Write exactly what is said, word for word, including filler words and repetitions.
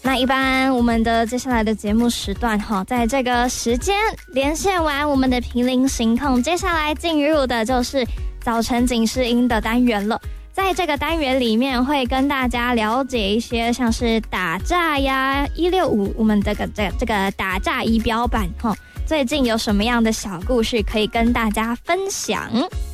那一般我们的接下来的节目时段哈，在这个时间连线完我们的平林行控，接下来进入的就是早晨警示音的单元了。在这个单元里面会跟大家了解一些像是打诈呀一六五我们这个这个这个打诈仪表板哈，最近有什么样的小故事可以跟大家分享。